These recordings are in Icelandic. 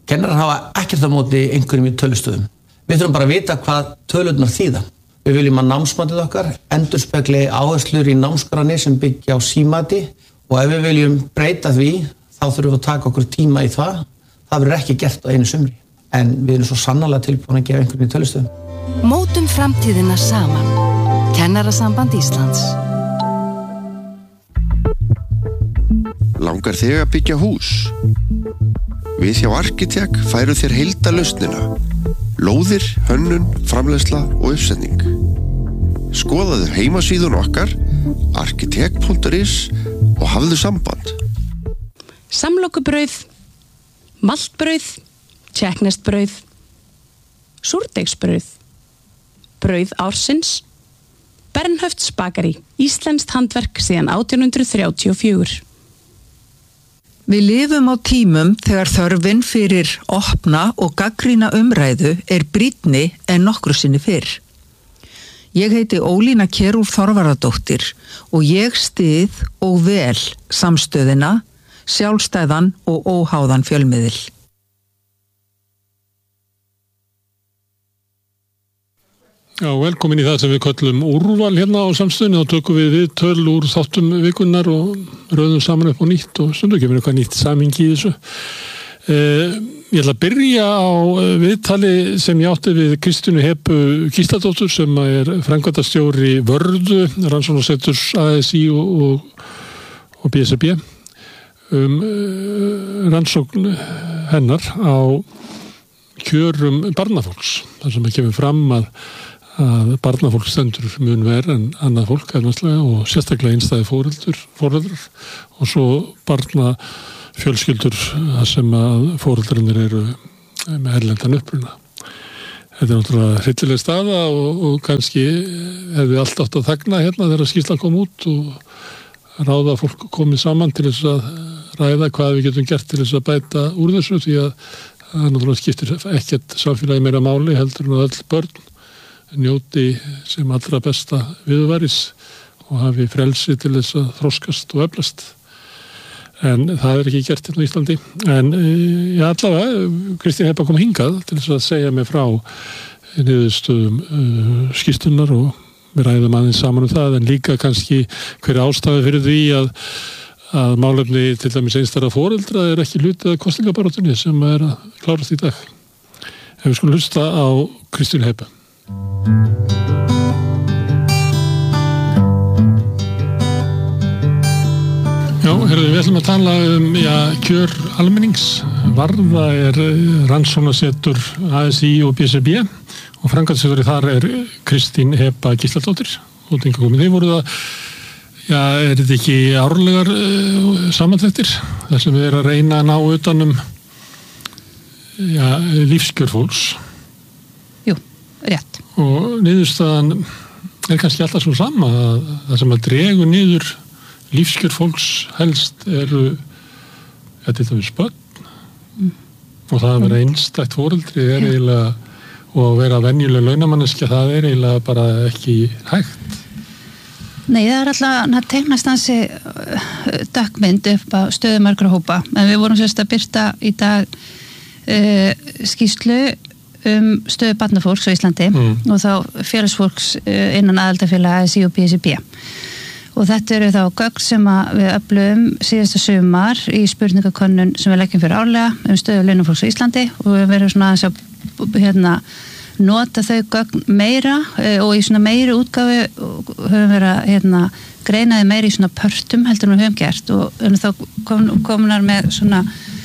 Kennarar hafa ekkert á móti einhverjum í tölustöðum. Við þurfum bara að vita hvað tölurnar þýða. Við viljum að námsmatið okkar endurspegli áherslur í námskránni sem byggja á símati og ef við viljum breyta því, þá þurfum við að taka okkur tíma í það. Það verður ekki gert á einu sumri. En við erum svo sannarlega tilbúin að gefa einhverjum í tölustöðum. Mótum framtíðina saman. Kennarasamband Íslands. Langar þig að byggja hús? Við hjá Arkitek færum þér heildarlausnina. Lóðir, hönnun, framleiðsla og uppsetning. Skoðaðu heimasíðun okkar, arkitek.is og hafðu samband. Samlokubrauð, maltbrauð, tékkneskt-brauð, súrdeigsbrauð, brauð ársins, Bernhöfts bakari, íslenskt handverk síðan 1834. Við lifum á tímum þegar þörfin fyrir opna og gagnrýna umræðu brýnni en nokkru sinni fyrr. Ég heiti Ólína Kjerúlf Þorvarðardóttir og ég styð og vel samstöðina, sjálfstæðan og óháðan fjölmiðil. Já, velkomin í það sem við köllum úrval hérna á samstöðinni. Þá tökum við viðtöl úr þáttum vikunnar og röðum saman upp á nýtt og stundum kemur eitthvað nýtt samhengi í þessu. Ég ætla að byrja á viðtali sem ég átti við Kristínu Hebu Gísladóttur sem framkvæmdastjóri Vörðu, rannsóknarseturs ASÍ og BSRB rannsókn hennar á kjörum barnafólks. Þar sem kemur fram að barnafólk stendur mun verð en annað fólk og sérstaklega einstæði foreldrar og svo barnafjölskyldur sem að foreldranir eru með erlendan uppruna. Þetta náttúrulega hryllileg staða og kannski hefði allt átt að þagna hérna þegar skýrslan kom út og ráða fólk komið saman til þess að ræða hvað við getum gert til þess að bæta úr þessu því að það náttúrulega skiptir ekkert samfélagi meira máli heldur en að öll börn njóti sem allra besta viðurværis og hafi frelsi til þess að þroskast og eflast. En það ekki gert hérna á Íslandi. En allavega, Kristín Heba kom hingað til þess að segja mig frá niðurstöðum skýrslunar og við ræðum aðeins saman það en líka kannski hver ástæða fyrir því að málefni til dæmis einstæðra foreldra ekki hluti af kosningabaráttunni sem að klárast í dag. En við skulum hlusta á Kristín Heba. Já, við ætlum að tala kjör almennings. Varða rannsóknarsetur ASÍ og BSRB og framkvæmdastjóri þar Kristín Heba Gísladóttir. Og þið voru það, þetta ekki árlegar samantæktir þar sem við að reyna að ná utanum lífskjör fólks? Jú, rétt. Og niðurstaðan kannski alltaf svo sama að það sem að dregur niður lífskjör fólks helst til dæmis börn og það að vera einstætt foreldri eiginlega og að vera venjuleg launamanneskja það eiginlega bara ekki hægt. Nei, það alltaf að teiknast hansi dökkmynd upp á stöðu margra hópa en við vorum sérst að birta í dag skýrslu stöðu barnafólks á Íslandi og þá félagsfólks innan aðildafélaga ASÍ og BSRB og þetta eru þá gögn sem við öflum síðasta sumar í spurningakönnun sem við leggjum fyrir árlega stöðu launafólks á Íslandi og við verðum svona aðeins að nota þau gögn meira og í svona meiri útgáfu höfum verið að greina þau meira í svona pörtum heldur við höfum gert og þá komunar með svona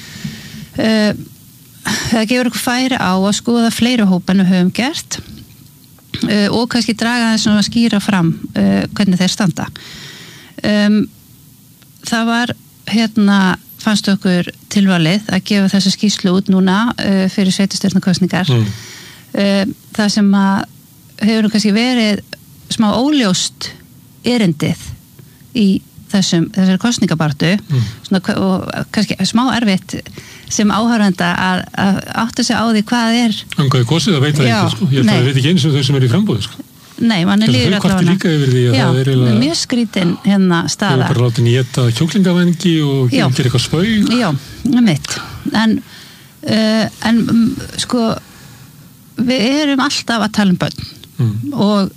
það gefur okkur færi á að skoða fleiri hópa en við höfum gert og kannski draga þess að skýra fram hvernig þeir standa. Það var fannst okkur tilvalið að gefa þessa skýrslu út núna fyrir sveitarstjórnarkosningar. Það sem að hefur kannski verið smá óljóst erindið í þessari kosningabaráttu og kannski smá erfitt sem áhorfanda að átta sig á því hvað En hvað kosið það veit það ekki, sko. Ég veit ekki eins og þau sem í framboði, sko. Nei, manni líður allavega. Þau líka yfir því að það eiginlega mjög skrítin staða. Þau bara látið éta kjúklingavængi og gera eitthvað spaug. Já, mitt. En En sko við erum alltaf að tala börn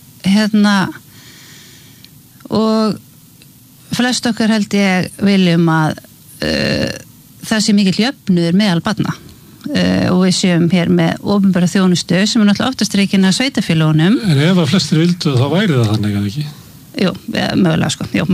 og flest okkar held ég viljum að það sé mikill jöfnuður meðal barna og við séum hér með opinbera þjónustu sem náttúrulega oftast reikin að sveitafélögunum. En ef að flestir vildu þá væri það þannig að ekki? Jú, mögulega sko, jú.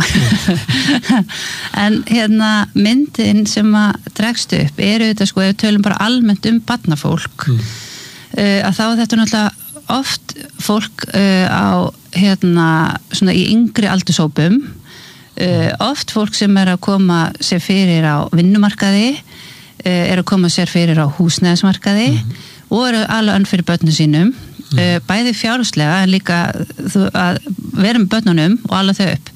En myndin sem að dregst upp þetta sko, ef við tölum bara almennt barnafólk að þá þetta náttúrulega oft fólk á svona í yngri aldurshópum oft fólk sem að koma sér fyrir á vinnumarkaði að koma sér fyrir á húsnæðismarkaði og alveg önn fyrir börnum sínum bæði fjárhagslega en líka að vera með börnunum og alla þau upp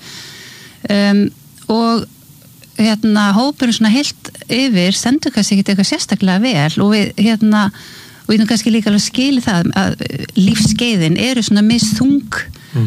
og hópurinn svona heilt yfir stendur kannski ekki eitthvað sérstaklega vel og við kannski líka alveg skili það að lífskeiðin eru svona misþung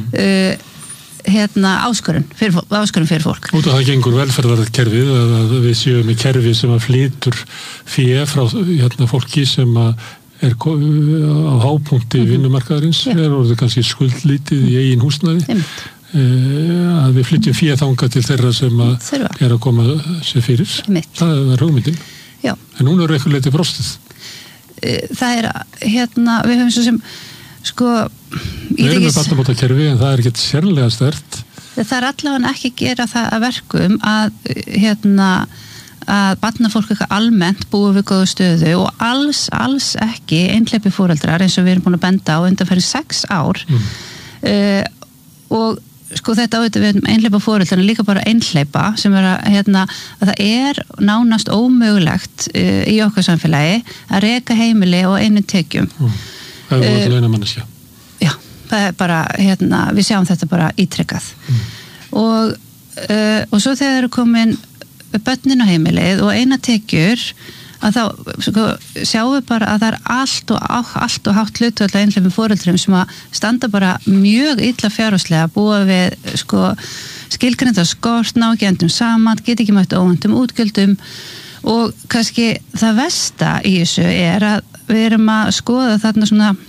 áskorun fyrir fólk. Út af það gengur velferðarkerfið að við séum með kerfi sem að flytur fé frá fólki sem að á hápunkti vinnumarkaðarins orðið kannski skuldlítið í eigin húsnæði að við flytjum fé þangað til þeirra sem að að koma sér fyrir. Það hugmyndin. Já. En núna eitthvað leiti brostið. Það við höfum svo sem sko við erum með barnabótakerfi en það ekkert sérlega sterkt. Það allavega ekki gera það að verkum að barnafólk eitthvað almennt búið við góðu stöðu og alls ekki einhleypi foreldrar eins og við erum búin að benda á undanfæri 6 ár og sko þetta auðvitað við einhleypa foreldrar en líka bara einhleypa sem að það nánast ómögulegt í okkar samfélagi að reka heimili og einu tekjum. Það er launamanneskja. Já, það bara, við sjáum þetta bara ítrekkað. Og svo þegar eru komin börnin á heimilið og eina tekjur að þá sko, sjáum við bara að það allt og hátt hlutfall af einhleypum foreldrum sem að standa bara mjög illa fjárhagslega búa við sko, skilgreinda skort, ná ekki endum saman, get ekki mætt óvæntum útgjöldum og kannski það versta í þessu að við erum að skoða þarna svona